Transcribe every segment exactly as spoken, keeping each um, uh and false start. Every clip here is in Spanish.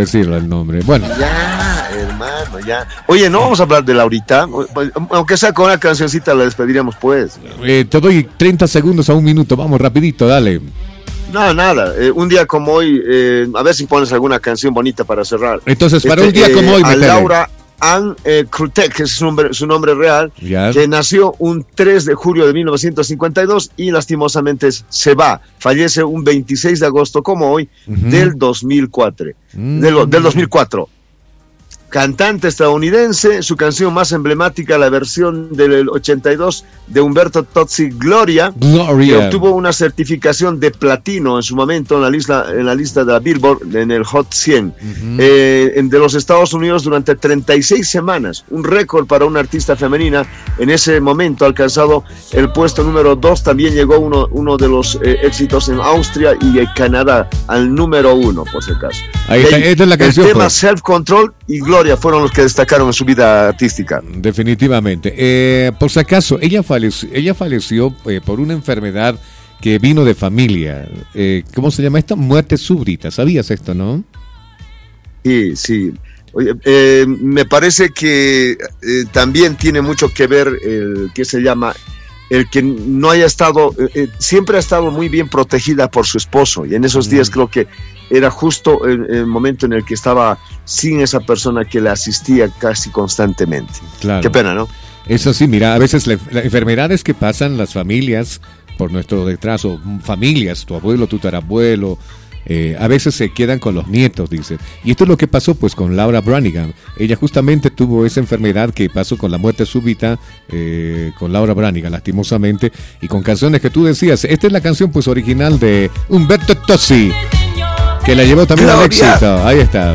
decirlo el nombre. Bueno. Ya, hermano, ya. Oye, no vamos a hablar de Laurita. Aunque sea con una cancioncita la despediríamos, pues. Eh, te doy treinta segundos a un minuto. Vamos, rapidito, dale. No, nada. Eh, un día como hoy, eh, a ver si pones alguna canción bonita para cerrar. Entonces, para este, un día eh, como hoy, a Laura Ann eh, Krutek, que es su nombre, su nombre real, ya. Que nació un tres de julio de mil novecientos cincuenta y dos y lastimosamente se va. Fallece un veintiséis de agosto como hoy, uh-huh. del dos mil cuatro. Uh-huh. Del, del dos mil cuatro. Cantante estadounidense, su canción más emblemática, la versión del ochenta y dos de Umberto Tozzi, Gloria, Gloria, que obtuvo una certificación de platino en su momento en la lista, en la lista de la Billboard, en el Hot cien, uh-huh. eh, de los Estados Unidos durante treinta y seis semanas, un récord para una artista femenina. En ese momento ha alcanzado el puesto número dos, también llegó uno, uno de los eh, éxitos en Austria y en Canadá, al número uno, por si acaso. Ahí está, esta es la canción. El tema pues. Self Control y Gloria fueron los que destacaron en su vida artística. Definitivamente. Eh, por si acaso, ella falleció, ella falleció eh, por una enfermedad que vino de familia. Eh, ¿Cómo se llama esto? Muerte súbita. ¿Sabías esto, no? Sí, sí. Oye, eh, me parece que eh, también tiene mucho que ver el que se llama el que no haya estado, eh, siempre ha estado muy bien protegida por su esposo, y en esos días mm. creo que era justo el, el momento en el que estaba sin esa persona que le asistía casi constantemente. Claro. Qué pena, ¿no? Eso sí, mira, a veces las la enfermedades que pasan las familias por nuestro retraso, familias, tu abuelo, tu tarabuelo, eh, a veces se quedan con los nietos, dice. Y esto es lo que pasó pues con Laura Branigan. Ella justamente tuvo esa enfermedad que pasó con la muerte súbita, eh, con Laura Branigan, lastimosamente, y con canciones que tú decías. Esta es la canción pues original de Umberto Tozzi, que la llevó también Gloria. Al éxito. Ahí está.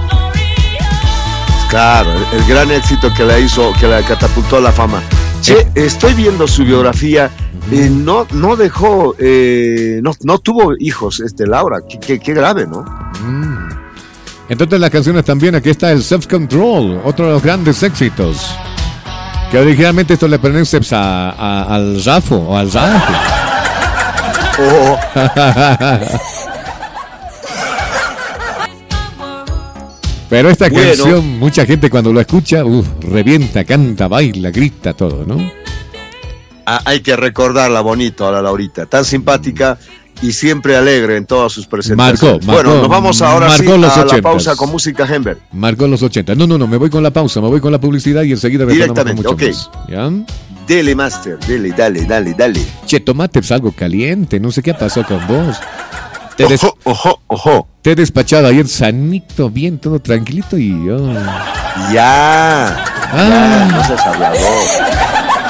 Claro, el gran éxito que la hizo, que la catapultó a la fama. Che, estoy viendo su biografía. Eh, no, no dejó, eh, no, no tuvo hijos, este Laura. Qué, qué, qué grave, ¿no? Mm. Entonces las canciones también, aquí está el Self Control, otro de los grandes éxitos. Que originalmente esto le pertenece a, a, al Zafo o al Zafo. Oh. Pero esta bueno. canción, mucha gente cuando lo escucha, uh, revienta, canta, baila, grita, todo, ¿no? Ah, hay que recordarla bonito a la Laurita, tan simpática y siempre alegre en todas sus presentaciones. Marcó, marcó, bueno, nos vamos ahora sí los a ochentas. La pausa con música Hember. Marcó los ochenta. No, no, no, me voy con la pausa, me voy con la publicidad y enseguida directamente, ok. Más, ¿ya? Dele, Master, dele, dale, dale, dale. Che, tomate pues, algo caliente, no sé qué pasó con vos. Te des... Ojo, ojo, ojo. Te he despachado ayer sanito, bien, todo tranquilito y... Oh. Ya, ah. ya, no seas hablador.